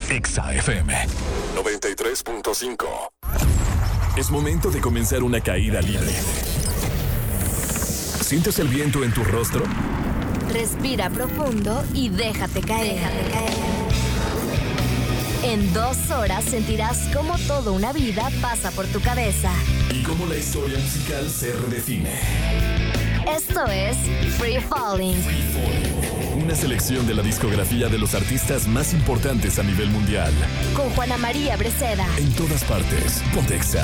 Exa FM 93.5. Es momento de comenzar una caída libre. ¿Sientes el viento en tu rostro? Respira profundo y déjate caer. En 2 horas sentirás cómo toda una vida pasa por tu cabeza. Y cómo la historia musical se redefine. Esto es Free Falling. Una selección de la discografía de los artistas más importantes a nivel mundial. Con Juana María Breceda. En todas partes, Ponte Exa.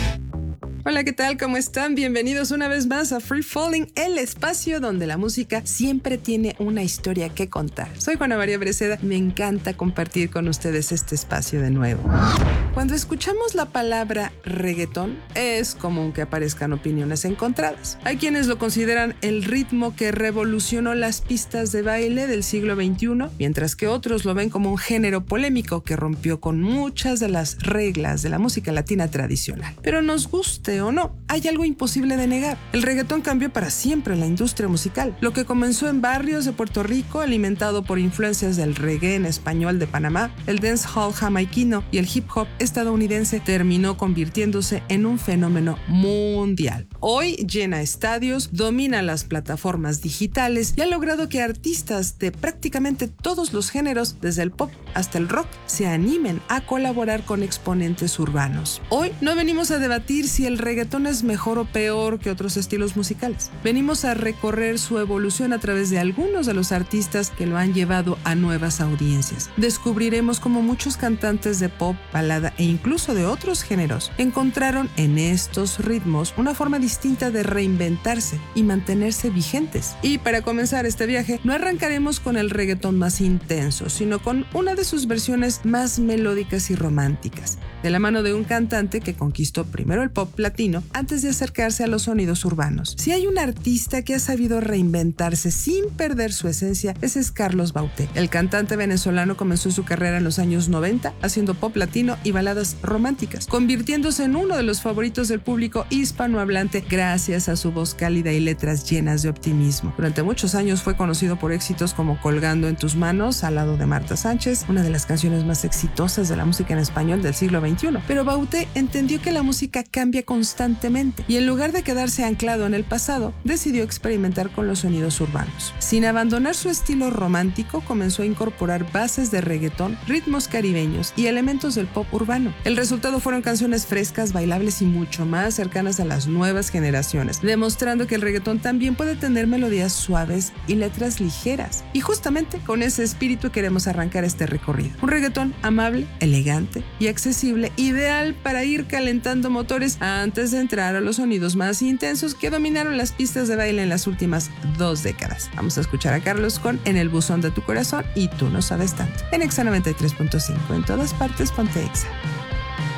Hola, ¿qué tal? ¿Cómo están? Bienvenidos una vez más a Free Falling, el espacio donde la música siempre tiene una historia que contar. Soy Juana María Breceda, me encanta compartir con ustedes este espacio de nuevo. Cuando escuchamos la palabra reggaetón, es común que aparezcan opiniones encontradas. Hay quienes lo consideran el ritmo que revolucionó las pistas de baile del siglo XXI, mientras que otros lo ven como un género polémico que rompió con muchas de las reglas de la música latina tradicional. Pero nos guste o no, hay algo imposible de negar. El reggaetón cambió para siempre la industria musical. Lo que comenzó en barrios de Puerto Rico, alimentado por influencias del reggae en español de Panamá, el dancehall jamaiquino y el hip hop estadounidense, terminó convirtiéndose en un fenómeno mundial. Hoy llena estadios, domina las plataformas digitales y ha logrado que artistas de prácticamente todos los géneros, desde el pop hasta el rock, se animen a colaborar con exponentes urbanos. Hoy no venimos a debatir si el reggaetón es mejor o peor que otros estilos musicales. Venimos a recorrer su evolución a través de algunos de los artistas que lo han llevado a nuevas audiencias. Descubriremos cómo muchos cantantes de pop, balada e incluso de otros géneros encontraron en estos ritmos una forma distinta de reinventarse y mantenerse vigentes. Y para comenzar este viaje, no arrancaremos con el reggaetón más intenso, sino con una de sus versiones más melódicas y románticas, de la mano de un cantante que conquistó primero el pop latino antes de acercarse a los sonidos urbanos. Si hay un artista que ha sabido reinventarse sin perder su esencia, ese es Carlos Baute. El cantante venezolano comenzó su carrera en los años 90 haciendo pop latino y baladas románticas, convirtiéndose en uno de los favoritos del público hispanohablante gracias a su voz cálida y letras llenas de optimismo. Durante muchos años fue conocido por éxitos como Colgando en tus manos, al lado de Marta Sánchez, una de las canciones más exitosas de la música en español del siglo XXI. Pero Baute entendió que la música cambia constantemente y en lugar de quedarse anclado en el pasado, decidió experimentar con los sonidos urbanos. Sin abandonar su estilo romántico, comenzó a incorporar bases de reggaetón, ritmos caribeños y elementos del pop urbano. El resultado fueron canciones frescas, bailables y mucho más cercanas a las nuevas generaciones, demostrando que el reggaetón también puede tener melodías suaves y letras ligeras. Y justamente con ese espíritu queremos arrancar este recorrido. Un reggaetón amable, elegante y accesible, ideal para ir calentando motores antes de entrar a los sonidos más intensos que dominaron las pistas de baile en las últimas 2 décadas. Vamos a escuchar a Carlos con En el buzón de tu corazón y Tú no sabes tanto. En Exa 93.5, en todas partes, Ponte Exa.